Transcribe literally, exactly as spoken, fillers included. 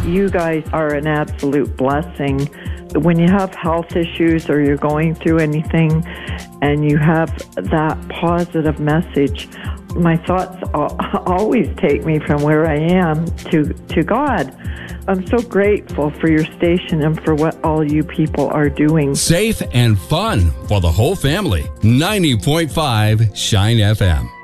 You guys are an absolute blessing. When you have health issues or you're going through anything and you have that positive message, my thoughts always take me from where I am to, to God. I'm so grateful for your station and for what all you people are doing. Safe and fun for the whole family. ninety point five Shine F M.